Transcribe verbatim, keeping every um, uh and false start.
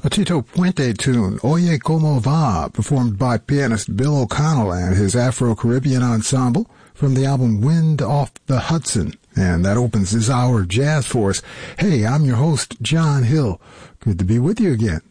A Tito Puente tune, Oye Como Va, performed by pianist Bill O'Connell and his Afro-Caribbean ensemble from the album Wind Off the Hudson. And that opens this hour of jazz for us. Hey, I'm your host, John Hill. Good to be with you again.